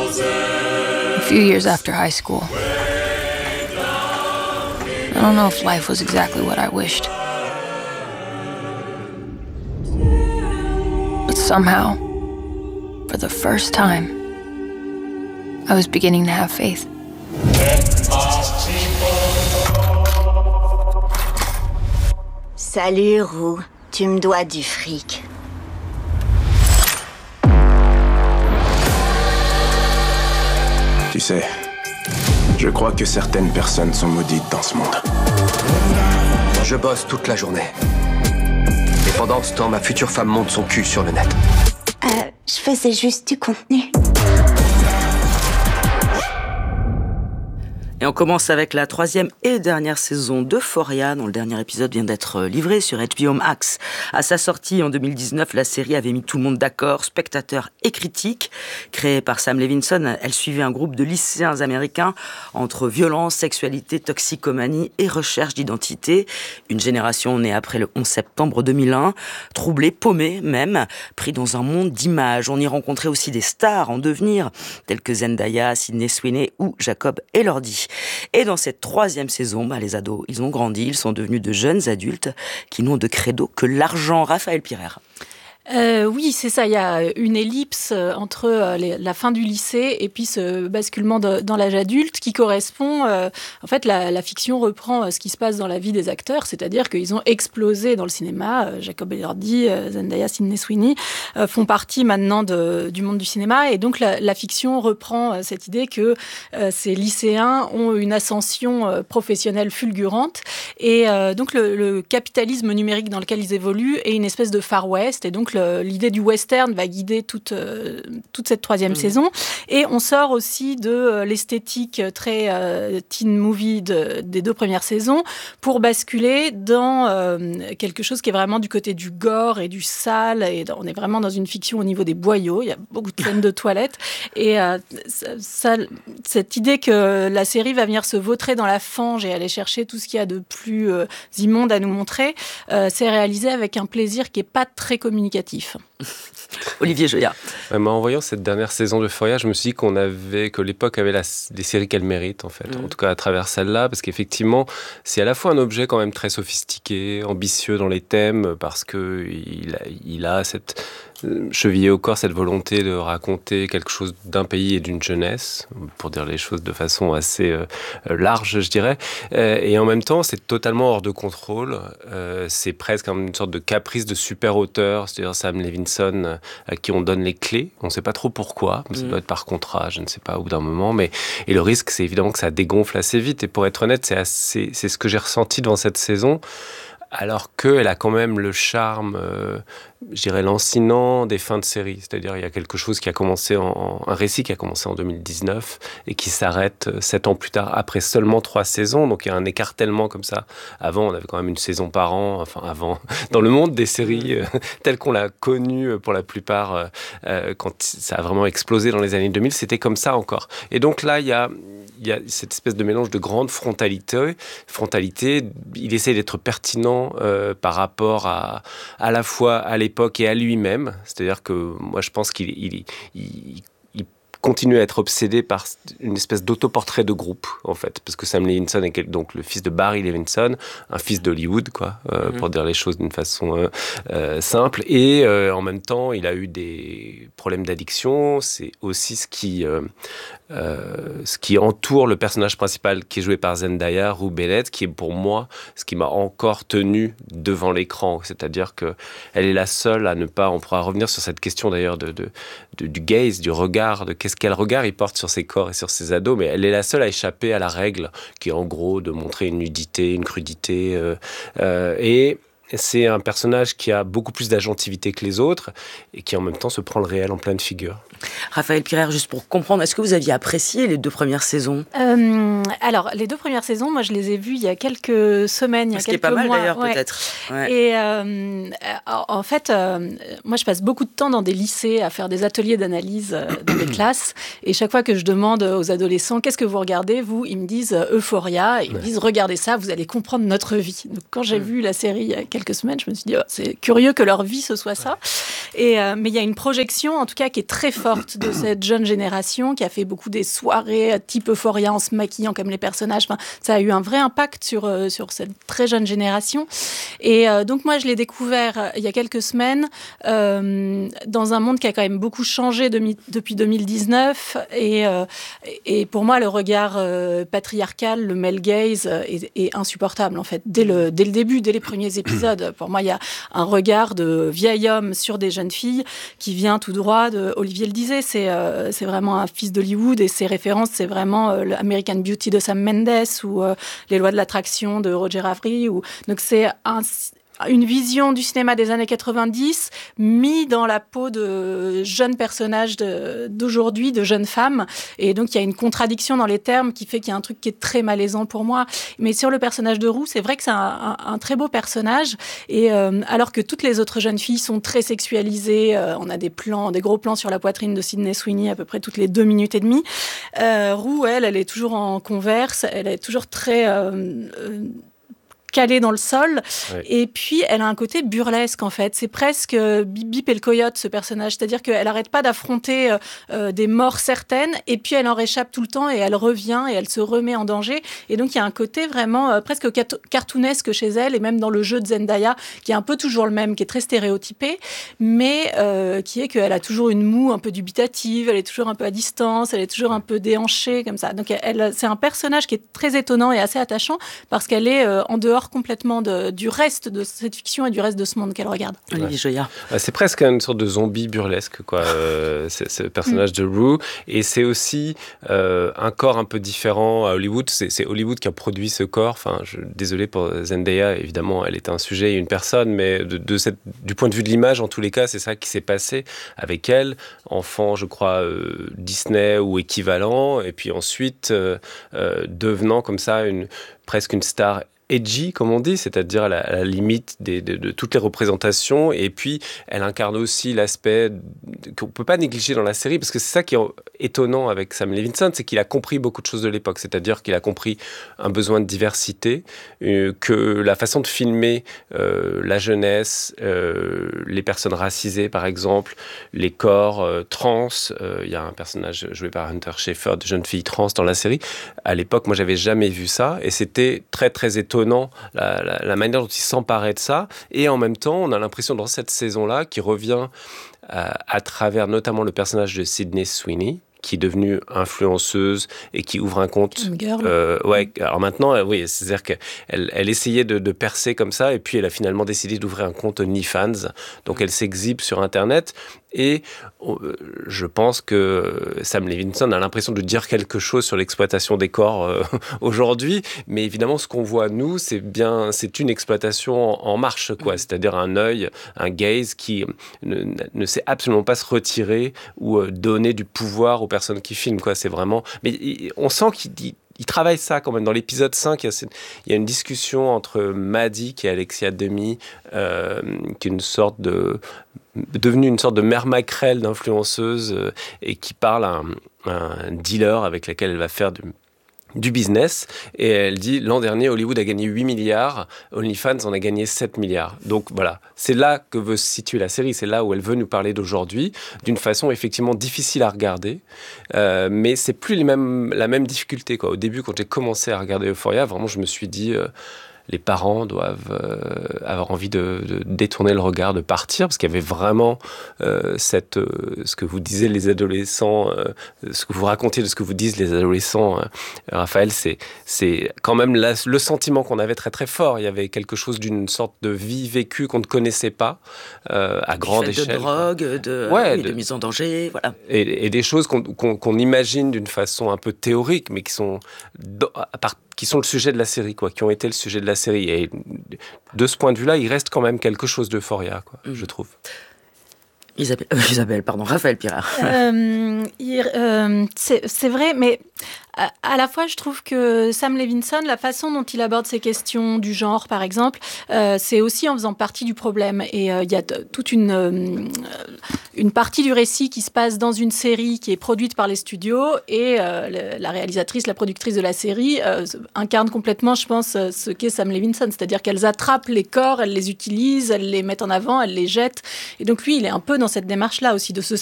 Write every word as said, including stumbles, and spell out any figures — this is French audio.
A few years after high school, I don't know if life was exactly what I wished. But somehow, for the first time, I was beginning to have faith. Salut, Roux. Tu me dois du fric. Tu sais, je crois que certaines personnes sont maudites dans ce monde. Je bosse toute la journée. Et pendant ce temps, ma future femme monte son cul sur le net. Euh, je faisais juste du contenu. Et on commence avec la troisième et dernière saison d'Euphoria, dont le dernier épisode vient d'être livré sur H B O Max. À sa sortie en deux mille dix-neuf, la série avait mis tout le monde d'accord, spectateurs et critiques. Créée par Sam Levinson, elle suivait un groupe de lycéens américains entre violence, sexualité, toxicomanie et recherche d'identité. Une génération née après le onze septembre deux mille un, troublée, paumée même, pris dans un monde d'images. On y rencontrait aussi des stars en devenir, telles que Zendaya, Sydney Sweeney ou Jacob Elordi. Et dans cette troisième saison, bah, les ados, ils ont grandi, ils sont devenus de jeunes adultes qui n'ont de credo que l'argent. Raphaël Pirer. Euh, oui, c'est ça. Il y a une ellipse entre euh, les, la fin du lycée et puis ce basculement de, dans l'âge adulte qui correspond... Euh, en fait, la, la fiction reprend euh, ce qui se passe dans la vie des acteurs, c'est-à-dire qu'ils ont explosé dans le cinéma. Euh, Jacob Elordi, euh, Zendaya, Sydney Sweeney euh, font partie maintenant de, du monde du cinéma. Et donc, la, la fiction reprend euh, cette idée que euh, ces lycéens ont une ascension euh, professionnelle fulgurante. Et euh, donc, le, le capitalisme numérique dans lequel ils évoluent est une espèce de Far West. Et donc, l'idée du western va guider toute, euh, toute cette troisième mmh. saison. Et on sort aussi de euh, l'esthétique très euh, teen movie de, des deux premières saisons pour basculer dans euh, quelque chose qui est vraiment du côté du gore et du sale. Et dans, on est vraiment dans une fiction au niveau des boyaux. Il y a beaucoup de scènes de toilettes. Et euh, ça, ça, cette idée que la série va venir se vautrer dans la fange et aller chercher tout ce qu'il y a de plus euh, immonde à nous montrer, euh, c'est réalisé avec un plaisir qui n'est pas très communicatif. Olivier Joya. Ouais, moi, en voyant cette dernière saison d'Euphoria, je me suis dit qu'on avait, que l'époque avait la, des séries qu'elle mérite, en fait. Mmh. En tout cas, à travers celle-là, parce qu'effectivement, c'est à la fois un objet quand même très sophistiqué, ambitieux dans les thèmes, parce qu'il a, il a cette... chevillé au corps cette volonté de raconter quelque chose d'un pays et d'une jeunesse, pour dire les choses de façon assez euh, large, je dirais. Euh, et en même temps, c'est totalement hors de contrôle. Euh, c'est presque une sorte de caprice de super auteur, c'est-à-dire Sam Levinson, à qui on donne les clés. On ne sait pas trop pourquoi. Ça doit être par contrat, je ne sais pas, au bout d'un moment. Mais... Et le risque, c'est évidemment que ça dégonfle assez vite. Et pour être honnête, c'est, assez... c'est ce que j'ai ressenti devant cette saison. Alors qu'elle a quand même le charme, euh, je dirais, lancinant des fins de série. C'est-à-dire, il y a quelque chose qui a commencé en... un récit qui a commencé en deux mille dix-neuf et qui s'arrête sept ans plus tard, après seulement trois saisons. Donc, il y a un écartèlement comme ça. Avant, on avait quand même une saison par an. Enfin, avant, dans le monde des séries euh, telles qu'on l'a connu pour la plupart, euh, quand ça a vraiment explosé dans les années deux mille, c'était comme ça encore. Et donc là, il y a... il y a cette espèce de mélange de grande frontalité. Frontalité, il essaie d'être pertinent euh, par rapport à, à la fois à l'époque et à lui-même. C'est-à-dire que moi, je pense qu'il il, il, il continue à être obsédé par une espèce d'autoportrait de groupe, en fait. Parce que Sam Levinson est donc le fils de Barry Levinson, un fils d'Hollywood, quoi, euh, mm-hmm. pour dire les choses d'une façon euh, euh, simple. Et euh, en même temps, il a eu des problèmes d'addiction. C'est aussi ce qui... Euh, Euh, ce qui entoure le personnage principal qui est joué par Zendaya, Rue Bennett, qui est pour moi ce qui m'a encore tenu devant l'écran. C'est-à-dire qu'elle est la seule à ne pas... On pourra revenir sur cette question d'ailleurs de, de, de, du gaze, du regard, de qu'est-ce quel regard il porte sur ses corps et sur ses ados, mais elle est la seule à échapper à la règle qui est en gros de montrer une nudité, une crudité. Euh, euh, et... C'est un personnage qui a beaucoup plus d'agentivité que les autres et qui en même temps se prend le réel en pleine figure. Raphaël Pirer, juste pour comprendre, est-ce que vous aviez apprécié les deux premières saisons ? euh, Alors, les deux premières saisons, moi je les ai vues il y a quelques semaines, il y a Ce quelques qui est pas mal mois. d'ailleurs, ouais. peut-être. Ouais. Et euh, en fait, euh, moi je passe beaucoup de temps dans des lycées à faire des ateliers d'analyse euh, dans des classes. Et chaque fois que je demande aux adolescents, qu'est-ce que vous regardez, vous, ils me disent Euphoria. Et ils me disent, regardez ça, vous allez comprendre notre vie. Donc quand j'ai mmh. vu la série il y a quelques quelques semaines, je me suis dit, oh, c'est curieux que leur vie, ce soit ça. Et, euh, mais il y a une projection, en tout cas, qui est très forte de cette jeune génération, qui a fait beaucoup des soirées type Euphoria, en se maquillant comme les personnages. Enfin, ça a eu un vrai impact sur, euh, sur cette très jeune génération. Et euh, donc, moi, je l'ai découvert euh, il y a quelques semaines, euh, dans un monde qui a quand même beaucoup changé de, depuis deux mille dix-neuf. Et, euh, et pour moi, le regard euh, patriarcal, le male gaze, euh, est, est insupportable, en fait. Dès le, dès le début, dès les premiers épisodes, pour moi, il y a un regard de vieil homme sur des jeunes filles qui vient tout droit de... Olivier le disait, c'est, euh, c'est vraiment un fils d'Hollywood et ses références, c'est vraiment euh, l'American Beauty de Sam Mendes ou euh, Les lois de l'attraction de Roger Avary. Ou... Donc, c'est un... une vision du cinéma des années quatre-vingt-dix mis dans la peau de jeunes personnages de, d'aujourd'hui, de jeunes femmes. Et donc, il y a une contradiction dans les termes qui fait qu'il y a un truc qui est très malaisant pour moi. Mais sur le personnage de Rue, c'est vrai que c'est un, un, un très beau personnage. Et euh, alors que toutes les autres jeunes filles sont très sexualisées, euh, on a des plans, des gros plans sur la poitrine de Sydney Sweeney à peu près toutes les deux minutes et demie. Euh, Rue, elle, elle est toujours en Converse, elle est toujours très... Euh, euh, calée dans le sol, ouais. Et puis elle a un côté burlesque en fait, c'est presque euh, Bip Bip et le coyote ce personnage, c'est-à-dire qu'elle n'arrête pas d'affronter euh, euh, des morts certaines et puis elle en réchappe tout le temps et elle revient et elle se remet en danger, et donc il y a un côté vraiment euh, presque cat- cartoonesque chez elle, et même dans le jeu de Zendaya qui est un peu toujours le même, qui est très stéréotypé, mais euh, qui est qu'elle a toujours une moue un peu dubitative, elle est toujours un peu à distance, elle est toujours un peu déhanchée comme ça, donc elle, elle, c'est un personnage qui est très étonnant et assez attachant parce qu'elle est euh, en dehors complètement de, du reste de cette fiction et du reste de ce monde qu'elle regarde. Olivier Joya. Ouais. C'est presque une sorte de zombie burlesque, quoi, euh, c'est, c'est le personnage mm. de Rue. Et c'est aussi euh, un corps un peu différent à Hollywood. C'est, c'est Hollywood qui a produit ce corps. Enfin, je, désolé pour Zendaya, évidemment, elle est un sujet et une personne, mais de, de cette, du point de vue de l'image, en tous les cas, c'est ça qui s'est passé avec elle. Enfant, je crois, euh, Disney ou équivalent. Et puis ensuite, euh, euh, devenant comme ça une, presque une star edgy, comme on dit, c'est-à-dire à la, à la limite des, de, de toutes les représentations. Et puis, elle incarne aussi l'aspect qu'on ne peut pas négliger dans la série, parce que c'est ça qui est étonnant avec Sam Levinson, c'est qu'il a compris beaucoup de choses de l'époque. C'est-à-dire qu'il a compris un besoin de diversité, euh, que la façon de filmer euh, la jeunesse, euh, les personnes racisées, par exemple, les corps euh, trans. Il euh, y a un personnage joué par Hunter Schafer, de jeune fille trans dans la série. À l'époque, moi, j'avais jamais vu ça. Et c'était très, très étonnant. La, la, la manière dont il s'emparait de ça, et en même temps on a l'impression dans cette saison-là qui revient à, à travers notamment le personnage de Sydney Sweeney qui est devenue influenceuse et qui ouvre un compte. Euh, ouais, alors maintenant, oui, c'est-à-dire qu'elle elle essayait de, de percer comme ça, et puis elle a finalement décidé d'ouvrir un compte OnlyFans. Donc elle s'exhibe sur Internet, et je pense que Sam Levinson a l'impression de dire quelque chose sur l'exploitation des corps euh, aujourd'hui, mais évidemment, ce qu'on voit nous, c'est bien, c'est une exploitation en, en marche, quoi. C'est-à-dire un œil, un gaze qui ne, ne sait absolument pas se retirer ou euh, donner du pouvoir aux personnes qui filment, quoi. C'est vraiment, mais on sent qu'il dit. Il travaille ça quand même. Dans l'épisode cinq, il y a, il y a une discussion entre Maddie, qui est Alexia Demi, euh, qui est une sorte de... devenue une sorte de mère maquerelle d'influenceuse, euh, et qui parle à un, un dealer avec lequel elle va faire du... du business, et elle dit l'an dernier Hollywood a gagné huit milliards, OnlyFans en a gagné sept milliards. Donc voilà, c'est là que veut se situer la série, c'est là où elle veut nous parler d'aujourd'hui, d'une façon effectivement difficile à regarder, euh, mais c'est plus les mêmes, la même difficulté, quoi. Au début, quand j'ai commencé à regarder Euphoria, vraiment je me suis dit euh, les parents doivent euh, avoir envie de, de détourner le regard, de partir, parce qu'il y avait vraiment euh, cette, euh, ce que vous disiez les adolescents, euh, ce que vous racontiez de ce que vous disent les adolescents, euh, Raphaël, c'est, c'est quand même la, le sentiment qu'on avait très très fort. Il y avait quelque chose d'une sorte de vie vécue qu'on ne connaissait pas, euh, à grande échelle. De drogue, de, ouais, oui, de, de mise en danger, voilà. Et, et des choses qu'on, qu'on, qu'on imagine d'une façon un peu théorique, mais qui sont à part qui sont le sujet de la série, quoi, qui ont été le sujet de la série. Et de ce point de vue-là, il reste quand même quelque chose d'Euphoria, quoi, mmh. je trouve. Isabelle, euh, Isabelle, pardon, Raphaël Pirard. Euh, il, euh, c'est, c'est vrai, mais à, à la fois, je trouve que Sam Levinson, la façon dont il aborde ces questions du genre, par exemple, euh, c'est aussi en faisant partie du problème. Et il euh, y a t- toute une, euh, une partie du récit qui se passe dans une série qui est produite par les studios et euh, le, la réalisatrice, la productrice de la série euh, incarne complètement, je pense, ce qu'est Sam Levinson. C'est-à-dire qu'elles attrapent les corps, elles les utilisent, elles les mettent en avant, elles les jettent. Et donc lui, il est un peu dans cette démarche-là aussi, de se